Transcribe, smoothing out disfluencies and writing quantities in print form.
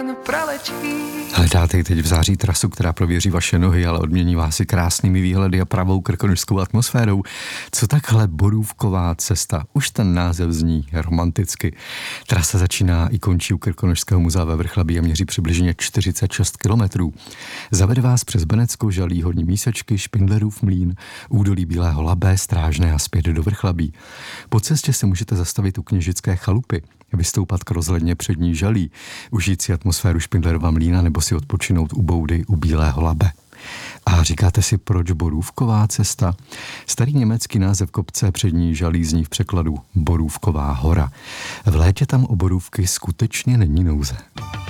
len prelečí. Hledáte teď v září trasu, která prověří vaše nohy, ale odmění vás i krásnými výhledy a pravou krkonošskou atmosférou. Co takhle Borůvková cesta? Už ten název zní romanticky. Trasa začíná i končí u Krkonošského muzea ve Vrchlabí a měří přibližně 46 kilometrů. Zavede vás přes Benecko, Žalí, Horní Mísečky, Špindlerův mlýn, údolí Bílého Labe, Strážné a zpět do Vrchlabí. Po cestě se můžete zastavit u Kněžické chalupy, vystoupat k rozhledně přední Žalí, užít si atmosféru Špindlerova mlýna nebo si odpočinout u boudy u Bílého Labe. A říkáte si, proč Borůvková cesta? Starý německý název kopce přední Žalí zní v překladu Borůvková hora. V létě tam o borůvky skutečně není nouze.